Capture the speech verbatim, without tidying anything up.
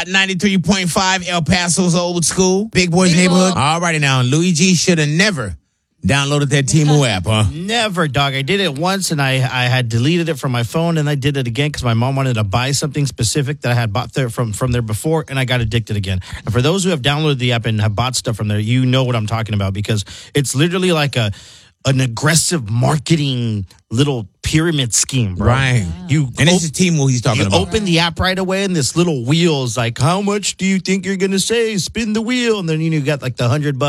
Hot ninety-three point five, El Paso's old school. Big Boys Neighborhood. All righty now. Luigi should have never downloaded that T-Move app, huh? Never, dog. I did it once, and I, I had deleted it from my phone, and I did it again because my mom wanted to buy something specific that I had bought there from, from there before, and I got addicted again. And for those who have downloaded the app and have bought stuff from there, you know what I'm talking about because it's literally like a an aggressive marketing little pyramid scheme, bro. Right. You And this op- is T-Move he's talking You about. open the app right away, and this little wheel's like, how much do you think you're going to save? Spin the wheel. And then you got like the hundred bucks.